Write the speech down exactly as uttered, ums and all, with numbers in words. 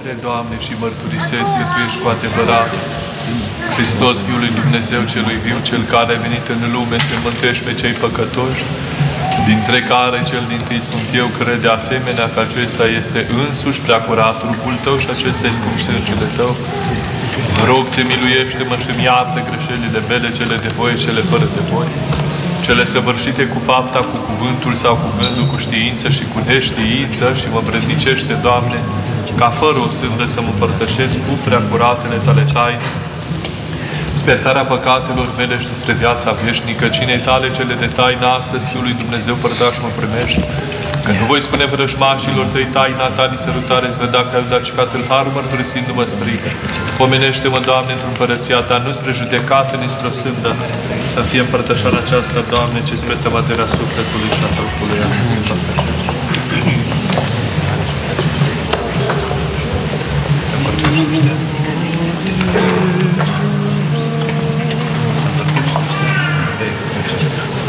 este, Doamne, și mărturisesc că Tu ești cu adevărat Hristos, Fiul lui Dumnezeu celui viu, Cel care a venit în lume să mântuiești pe cei păcătoși, dintre care cel dintâi sunt eu, cred de asemenea că acesta este însuși preacurat trupul Tău și acesta este scump sângele Tău. Mă rog, Ți miluiește-mă și-mi iartă greșelile mele, cele de voie, cele fără de voie, cele săvârșite cu fapta, cu cuvântul sau cu gândul, cu știință și cu neștiință, și mă vrednicește, Doamne, ca fără o sândă să mă împărtășesc cu preacuratele Tale taine, spertarea păcatelor mele și spre viața veșnică. Cinei Tale cele de taină astăzi, Fiul lui Dumnezeu, părtaș mă primești, că nu voi spune vrăjmașilor Tăi taina Ta, ni sărutare îți vedea că ai dat și ca tâlhar, mărturisindu-mă stric. Pomenește-mă, Doamne, într-un Împărăția Ta, nu spre judecată, ni spre o sândă, să fie împărtășarea aceasta, Doamne, ce spre tămăterea sufletului și a trupului. Amin.